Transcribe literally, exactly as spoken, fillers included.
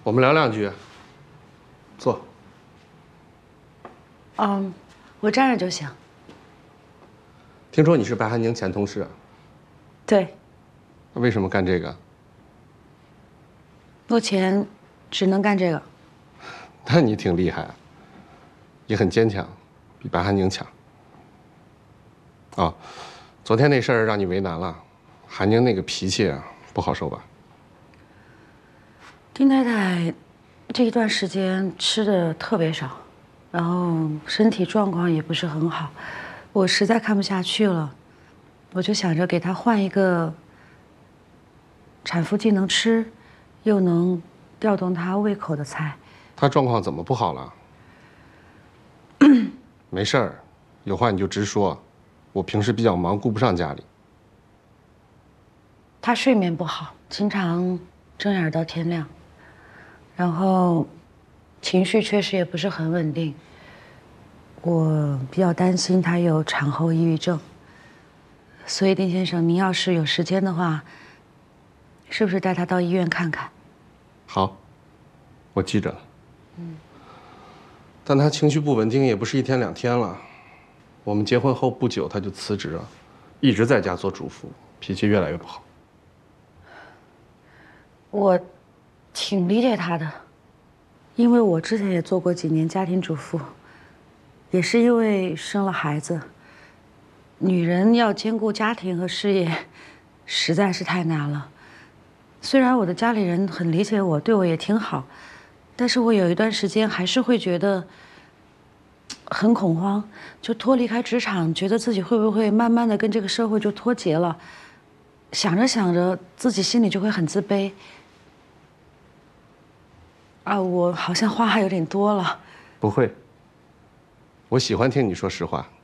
我们聊两句。坐。 嗯，我站着就行。 听说你是白寒宁前同事啊？ 对。 那为什么干这个？ 目前只能干这个。 那你挺厉害啊，也很坚强，比白寒宁强。哦，昨天那事儿让你为难了，寒宁那个脾气啊，不好受吧？ 丁太太这一段时间吃的特别少，然后身体状况也不是很好，我实在看不下去了，我就想着给她换一个产妇既能吃，又能调动她胃口的菜。 她状况怎么不好了？没事儿，有话你就直说，我平时比较忙，顾不上家里。 她睡眠不好，经常睁眼到天亮。然后，情绪确实也不是很稳定。我比较担心他有产后抑郁症，所以丁先生，您要是有时间的话，是不是带他到医院看看？ 好，我记着了。嗯。但他情绪不稳定也不是一天两天了。我们结婚后不久他就辞职了，一直在家做主妇，脾气越来越不好。 我。挺理解他的，因为我之前也做过几年家庭主妇，也是因为生了孩子，女人要兼顾家庭和事业，实在是太难了。虽然我的家里人很理解我，对我也挺好，但是我有一段时间还是会觉得很恐慌，就脱离开职场，觉得自己会不会慢慢的跟这个社会就脱节了，想着想着自己心里就会很自卑。啊，我好像话还有点多了。 不会，我喜欢听你说实话。